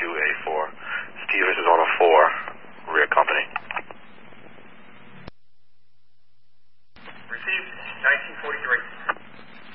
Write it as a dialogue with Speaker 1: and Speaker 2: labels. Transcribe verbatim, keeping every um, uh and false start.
Speaker 1: two A four. Stevens is on a four, rear company.
Speaker 2: Received nineteen forty-three.